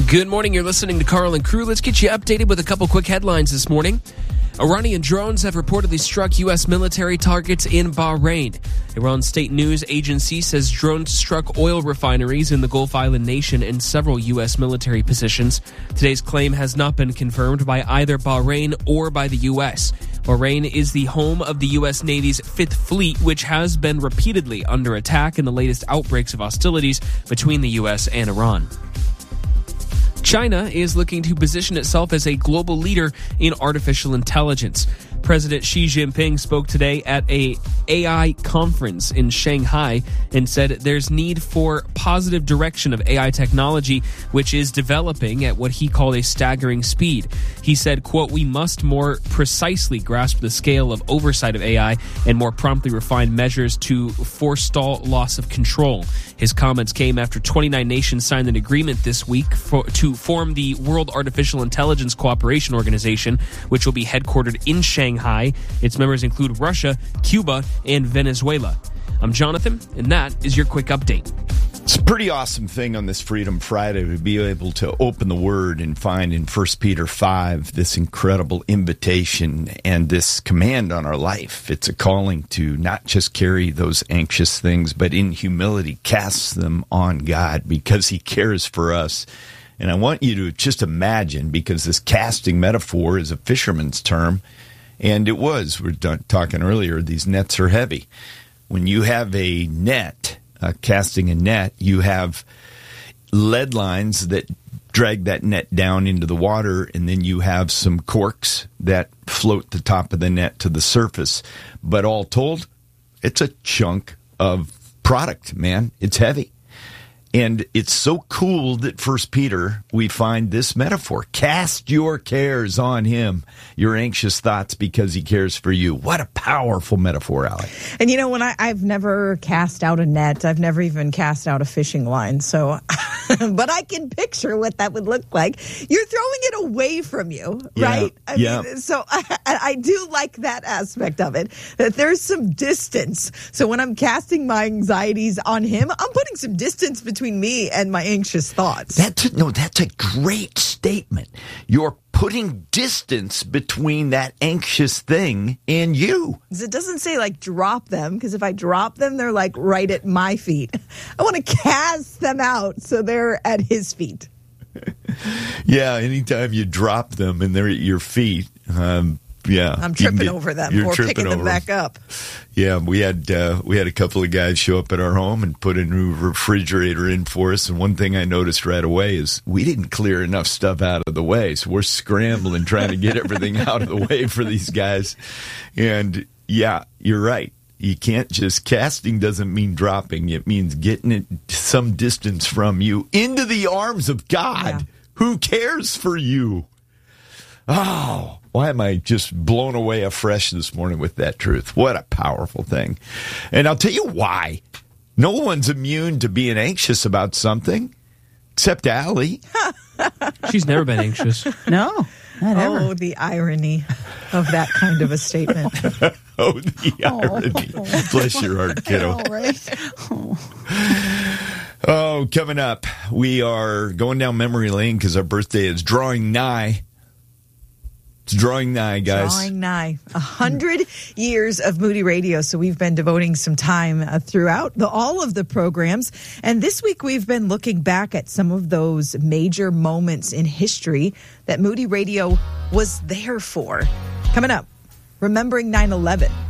Good morning. You're listening to Carl and Crew. Let's get you updated with a couple quick headlines this morning. Iranian drones have reportedly struck U.S. military targets in Bahrain. Iran's state news agency says drones struck oil refineries in the Gulf Island nation and several U.S. military positions. Today's claim has not been confirmed by either Bahrain or by the U.S. Bahrain is the home of the U.S. Navy's Fifth Fleet, which has been repeatedly under attack in the latest outbreaks of hostilities between the U.S. and Iran. China is looking to position itself as a global leader in artificial intelligence. President Xi Jinping spoke today at a AI conference in Shanghai and said there's need for positive direction of AI technology, which is developing at what he called a staggering speed. He said, quote, "We must more precisely grasp the scale of oversight of AI and more promptly refine measures to forestall loss of control." His comments came after 29 nations signed an agreement this week to form the World Artificial Intelligence Cooperation Organization, which will be headquartered in Shanghai. Its members include Russia, Cuba, and Venezuela. I'm Jonathan, and that is your quick update. It's a pretty awesome thing on this Freedom Friday to be able to open the Word and find in 1 Peter 5 this incredible invitation and this command on our life. It's a calling to not just carry those anxious things, but in humility cast them on God because He cares for us. And I want you to just imagine, because this casting metaphor is a fisherman's term, and it was. We were talking earlier, these nets are heavy. When you have a net, casting a net, you have lead lines that drag that net down into the water, and then you have some corks that float the top of the net to the surface. But all told, it's a chunk of product, man. It's heavy. And it's so cool that 1 Peter, we find this metaphor. Cast your cares on Him, your anxious thoughts, because He cares for you. What a powerful metaphor, Allie. And, when I've never cast out a net, I've never even cast out a fishing line. So, but I can picture what that would look like. You're throwing it away from you, right? I mean, so I do like that aspect of it, that there's some distance. So when I'm casting my anxieties on Him, I'm putting some distance between me and my anxious thoughts. That's a great statement. You're putting distance between that anxious thing and you. It doesn't say drop them, because if I drop them, they're right at my feet. I want to cast them out so they're at His feet. Yeah, anytime you drop them and they're at your feet, I'm tripping over them or picking them back up. Yeah, we had a couple of guys show up at our home and put a new refrigerator in for us. And one thing I noticed right away is we didn't clear enough stuff out of the way. So we're scrambling trying to get everything out of the way for these guys. And yeah, you're right. You can't just, casting doesn't mean dropping. It means getting it some distance from you into the arms of God, who cares for you. Oh, why am I just blown away afresh this morning with that truth? What a powerful thing. And I'll tell you why. No one's immune to being anxious about something, except Allie. She's never been anxious. No, not ever. Oh, the irony of that kind of a statement. Oh, the irony. Bless your heart, kiddo. All right. Oh, coming up, we are going down memory lane because our birthday is drawing nigh. It's drawing nigh, guys. Drawing nigh. 100 years of Moody Radio. So we've been devoting some time throughout all of the programs. And this week we've been looking back at some of those major moments in history that Moody Radio was there for. Coming up, remembering 9/11.